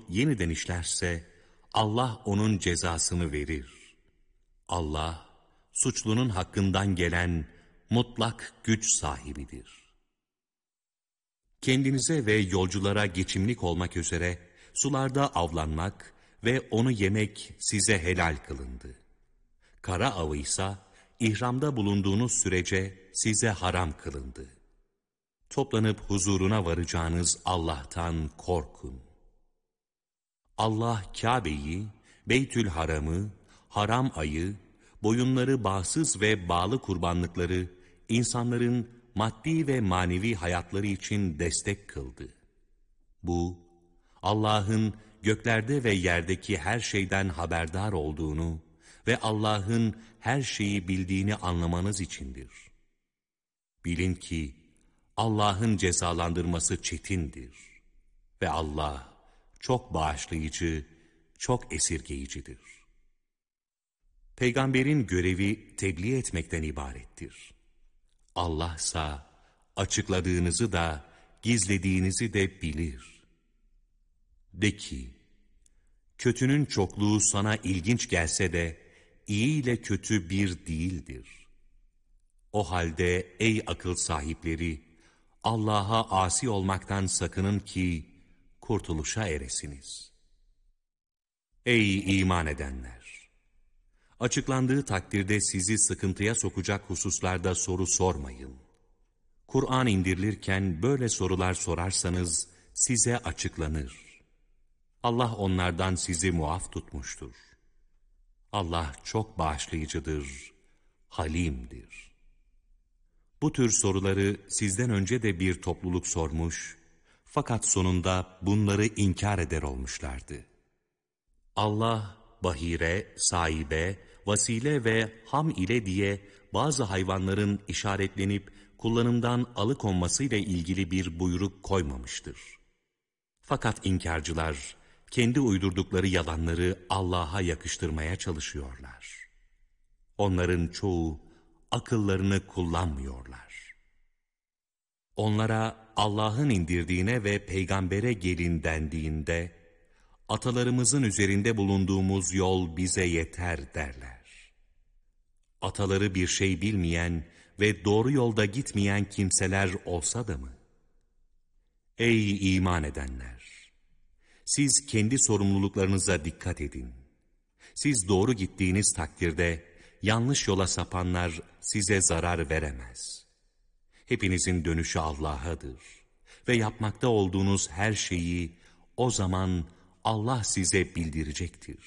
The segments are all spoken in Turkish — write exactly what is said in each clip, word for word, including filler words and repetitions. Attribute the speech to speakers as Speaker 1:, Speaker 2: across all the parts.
Speaker 1: yeniden işlerse Allah onun cezasını verir. Allah suçlunun hakkından gelen mutlak güç sahibidir. Kendinize ve yolculara geçimlik olmak üzere sularda avlanmak ve onu yemek size helal kılındı. Kara avıysa ihramda bulunduğunuz sürece size haram kılındı. Toplanıp huzuruna varacağınız Allah'tan korkun. Allah Kabe'yi, Beytül Haram'ı, haram ayı, boyunları bağsız ve bağlı kurbanlıkları, insanların maddi ve manevi hayatları için destek kıldı. Bu, Allah'ın göklerde ve yerdeki her şeyden haberdar olduğunu ve Allah'ın her şeyi bildiğini anlamanız içindir. Bilin ki Allah'ın cezalandırması çetindir ve Allah çok bağışlayıcı, çok esirgeyicidir. Peygamberin görevi tebliğ etmekten ibarettir. Allah'sa açıkladığınızı da gizlediğinizi de bilir. De ki, kötünün çokluğu sana ilginç gelse de iyi ile kötü bir değildir. O halde ey akıl sahipleri, Allah'a asi olmaktan sakının ki kurtuluşa eresiniz. Ey iman edenler! Açıklandığı takdirde sizi sıkıntıya sokacak hususlarda soru sormayın. Kur'an indirilirken böyle sorular sorarsanız size açıklanır. Allah onlardan sizi muaf tutmuştur. Allah çok bağışlayıcıdır, halimdir. Bu tür soruları sizden önce de bir topluluk sormuş, fakat sonunda bunları inkar eder olmuşlardı. Allah, bahire, sahibe, vasile ve ham ile diye bazı hayvanların işaretlenip kullanımdan alıkonmasıyla ilgili bir buyruk koymamıştır. Fakat inkarcılar, kendi uydurdukları yalanları Allah'a yakıştırmaya çalışıyorlar. Onların çoğu akıllarını kullanmıyorlar. Onlara Allah'ın indirdiğine ve peygambere gelin dendiğinde, atalarımızın üzerinde bulunduğumuz yol bize yeter derler. Ataları bir şey bilmeyen ve doğru yolda gitmeyen kimseler olsa da mı? Ey iman edenler! Siz kendi sorumluluklarınıza dikkat edin. Siz doğru gittiğiniz takdirde yanlış yola sapanlar size zarar veremez. Hepinizin dönüşü Allah'adır ve yapmakta olduğunuz her şeyi o zaman Allah size bildirecektir.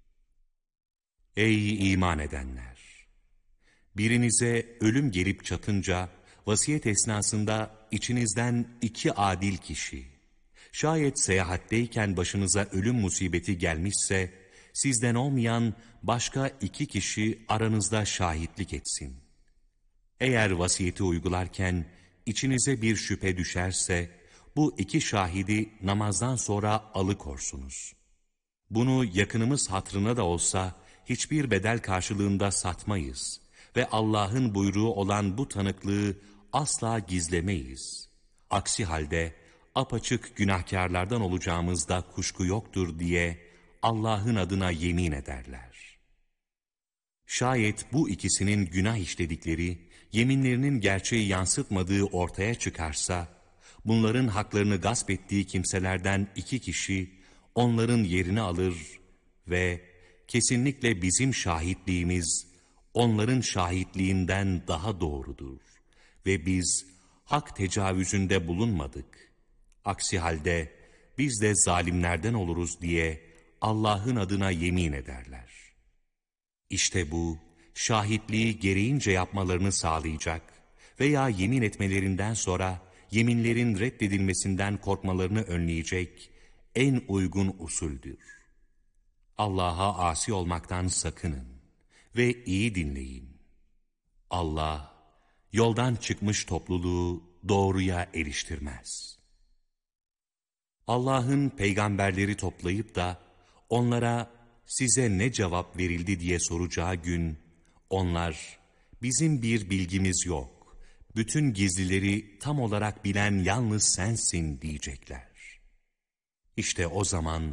Speaker 1: Ey iman edenler! Birinize ölüm gelip çatınca vasiyet esnasında içinizden iki adil kişi, şayet seyahatteyken başınıza ölüm musibeti gelmişse, sizden olmayan başka iki kişi aranızda şahitlik etsin. Eğer vasiyeti uygularken içinize bir şüphe düşerse, bu iki şahidi namazdan sonra alıkorsunuz. Bunu yakınımız hatırına da olsa hiçbir bedel karşılığında satmayız ve Allah'ın buyruğu olan bu tanıklığı asla gizlemeyiz. Aksi halde apaçık günahkarlardan olacağımızda kuşku yoktur diye Allah'ın adına yemin ederler. Şayet bu ikisinin günah işledikleri, yeminlerinin gerçeği yansıtmadığı ortaya çıkarsa, bunların haklarını gasp ettiği kimselerden iki kişi onların yerini alır ve kesinlikle bizim şahitliğimiz onların şahitliğinden daha doğrudur ve biz hak tecavüzünde bulunmadık. Aksi halde biz de zalimlerden oluruz diye Allah'ın adına yemin ederler. İşte bu, şahitliği gereğince yapmalarını sağlayacak veya yemin etmelerinden sonra yeminlerin reddedilmesinden korkmalarını önleyecek en uygun usuldür. Allah'a asi olmaktan sakının ve iyi dinleyin. Allah, yoldan çıkmış topluluğu doğruya eriştirmez. Allah'ın peygamberleri toplayıp da onlara size ne cevap verildi diye soracağı gün, onlar bizim bir bilgimiz yok, bütün gizlileri tam olarak bilen yalnız sensin diyecekler. İşte o zaman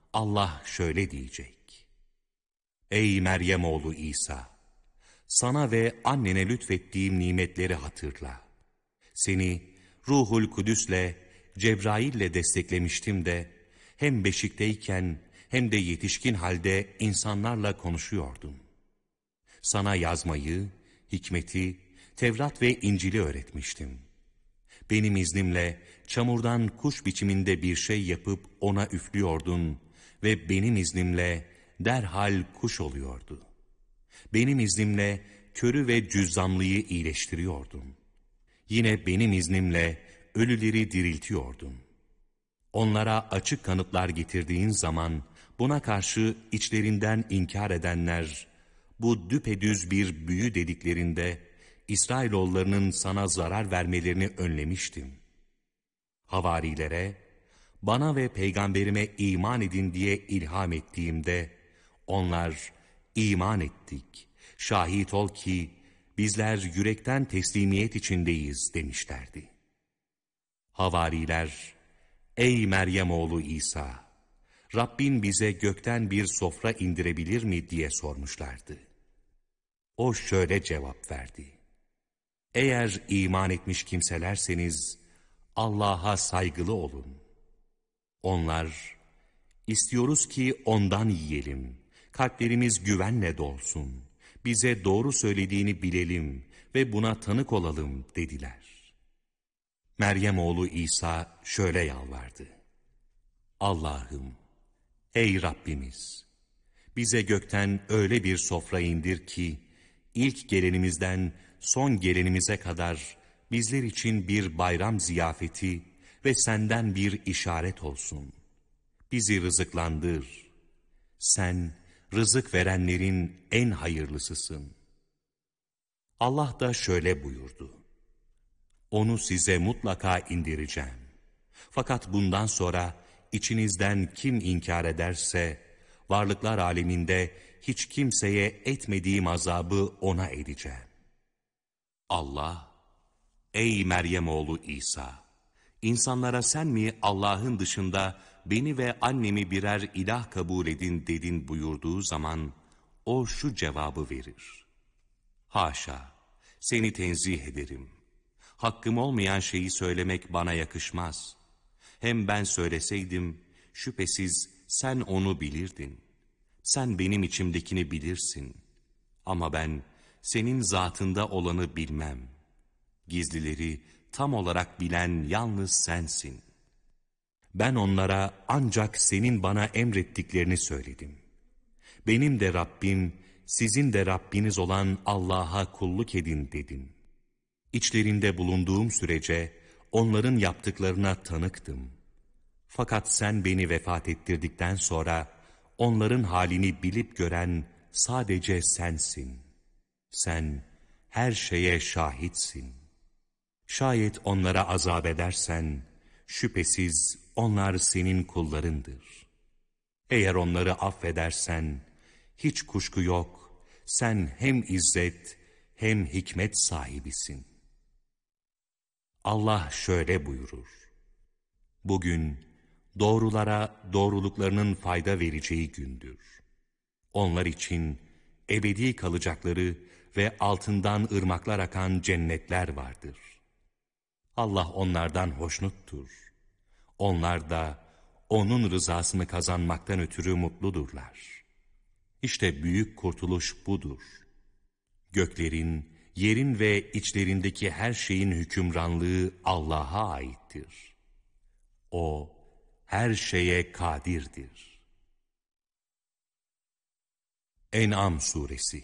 Speaker 1: Allah şöyle diyecek: Ey Meryem oğlu İsa! Sana ve annene lütfettiğim nimetleri hatırla. Seni Ruhul Kudüs'le, Cebrail'le desteklemiştim de, hem beşikteyken hem de yetişkin halde insanlarla konuşuyordun. Sana yazmayı, hikmeti, Tevrat ve İncil'i öğretmiştim. Benim iznimle çamurdan kuş biçiminde bir şey yapıp ona üflüyordun ve benim iznimle derhal kuş oluyordu. Benim iznimle körü ve cüzzamlıyı iyileştiriyordum. Yine benim iznimle ölüleri diriltiyordum. Onlara açık kanıtlar getirdiğin zaman buna karşı içlerinden inkar edenler, bu düpedüz bir büyü dediklerinde İsrailoğullarının sana zarar vermelerini önlemiştim. Havarilere, bana ve peygamberime iman edin diye ilham ettiğimde, onlar iman ettik, şahit ol ki bizler yürekten teslimiyet içindeyiz demişlerdi. Havariler, ey Meryem oğlu İsa, Rabbin bize gökten bir sofra indirebilir mi diye sormuşlardı. O şöyle cevap verdi: Eğer iman etmiş kimselerseniz Allah'a saygılı olun. Onlar, istiyoruz ki ondan yiyelim, kalplerimiz güvenle dolsun, bize doğru söylediğini bilelim ve buna tanık olalım dediler. Meryem oğlu İsa şöyle yalvardı: Allah'ım, ey Rabbimiz! Bize gökten öyle bir sofra indir ki, ilk gelenimizden son gelenimize kadar bizler için bir bayram ziyafeti ve senden bir işaret olsun. Bizi rızıklandır. Sen rızık verenlerin en hayırlısısın. Allah da şöyle buyurdu: Onu size mutlaka indireceğim. Fakat bundan sonra içinizden kim inkar ederse, varlıklar aleminde hiç kimseye etmediğim azabı ona edeceğim. Allah, ey Meryem oğlu İsa! İnsanlara sen mi Allah'ın dışında beni ve annemi birer ilah kabul edin dedin buyurduğu zaman, o şu cevabı verir: Haşa, seni tenzih ederim. Hakkım olmayan şeyi söylemek bana yakışmaz. Hem ben söyleseydim, şüphesiz sen onu bilirdin. Sen benim içimdekini bilirsin. Ama ben senin zatında olanı bilmem. Gizlileri tam olarak bilen yalnız sensin. Ben onlara ancak senin bana emrettiklerini söyledim. Benim de Rabbim, sizin de Rabbiniz olan Allah'a kulluk edin dedim. İçlerinde bulunduğum sürece onların yaptıklarına tanıktım. Fakat sen beni vefat ettirdikten sonra onların halini bilip gören sadece sensin. Sen her şeye şahitsin. Şayet onlara azap edersen, şüphesiz onlar senin kullarındır. Eğer onları affedersen, hiç kuşku yok, sen hem izzet hem hikmet sahibisin. Allah şöyle buyurur: Bugün doğrulara doğruluklarının fayda vereceği gündür. Onlar için ebedi kalacakları ve altından ırmaklar akan cennetler vardır. Allah onlardan hoşnuttur. Onlar da onun rızasını kazanmaktan ötürü mutludurlar. İşte büyük kurtuluş budur. Göklerin, yerin ve içlerindeki her şeyin hükümranlığı Allah'a aittir. O her şeye kadirdir. En'am suresi.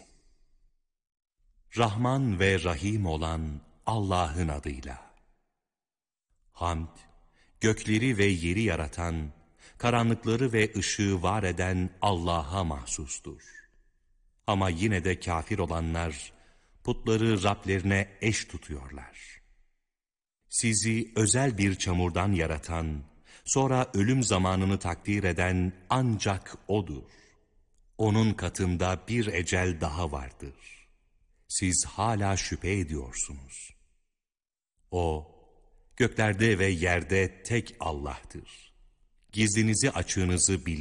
Speaker 1: Rahman ve Rahim olan Allah'ın adıyla. Hamd, gökleri ve yeri yaratan, karanlıkları ve ışığı var eden Allah'a mahsustur. Ama yine de kafir olanlar putları Rablerine eş tutuyorlar. Sizi özel bir çamurdan yaratan, sonra ölüm zamanını takdir eden ancak O'dur. Onun katında bir ecel daha vardır. Siz hala şüphe ediyorsunuz. O, göklerde ve yerde tek Allah'tır. Gizlinizi açığınızı bilir.